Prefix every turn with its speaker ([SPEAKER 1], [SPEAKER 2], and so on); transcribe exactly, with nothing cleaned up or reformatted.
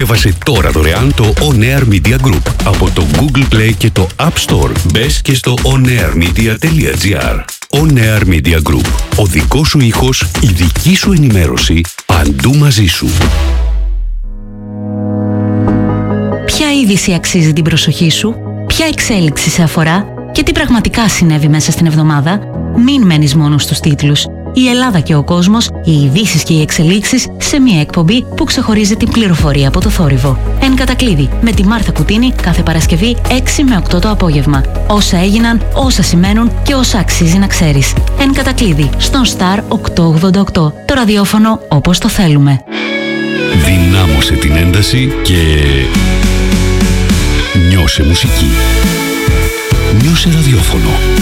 [SPEAKER 1] Κατέβασε τώρα δωρεάν το On Air Media Group από το Google Play και το App Store. Μπες και στο onairmedia τελεία gr. On Air Media Group. Ο δικός σου ήχος, η δική σου ενημέρωση, παντού μαζί σου.
[SPEAKER 2] Ποια είδηση αξίζει την προσοχή σου, ποια εξέλιξη σε αφορά και τι πραγματικά συνέβη μέσα στην εβδομάδα? Μην μένεις μόνο στους τίτλους. Η Ελλάδα και ο κόσμος, οι ειδήσεις και οι εξελίξεις σε μια εκπομπή που ξεχωρίζει την πληροφορία από το θόρυβο. Εν κατακλείδη, με τη Μάρθα Κουτίνη κάθε Παρασκευή έξι με οκτώ το απόγευμα. Όσα έγιναν, όσα σημαίνουν και όσα αξίζει να ξέρεις. Εν κατακλείδη, στον Star οκτακόσια ογδόντα οκτώ. Το ραδιόφωνο όπως το θέλουμε.
[SPEAKER 1] Δυνάμωσε την ένταση και νιώσε μουσική. Νιώσε ραδιόφωνο.